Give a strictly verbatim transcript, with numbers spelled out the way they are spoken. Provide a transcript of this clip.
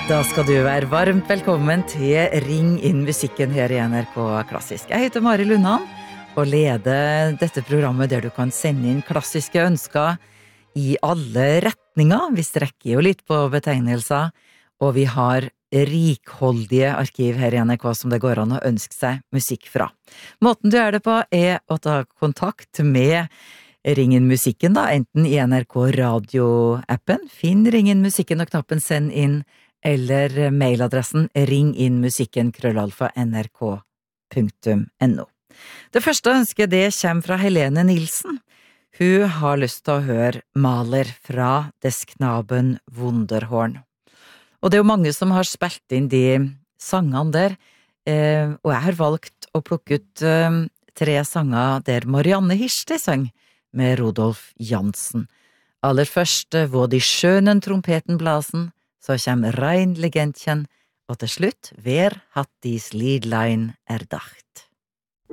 Da skal du være varmt velkommen til Ring inn musikken her i N R K Klassisk. Jeg heter Mari Lundan og leder dette programmet der du kan sende inn klassiske ønsker i alle retninger. Vi strekker jo litt på betegnelser, og vi har rikholdige arkiv her i N R K som det går an å ønske seg musikk fra. Måten du gjør det på er å ta kontakt med Ring inn musikken da, enten i N R K radioappen, finn Ring inn musikken og knappen send inn, eller mailadressen ringinnmusikken krøllalfa nrk punktum no. Det første ønsket det kommer fra Helene Nilsen. Hun har lyst til å høre Mahler fra Des Knaben Wunderhorn. Og det er jo mange som har spilt inn de sangene der, eh, og jeg har valgt å plukke ut eh, tre sanger der Marianne Hirste sang med Rudolf Jansen. Aller først Wo die schönen Trompeten blasen, så kommer Rein Legentchen, og til slutt Wer hat dies Liedlein erdacht?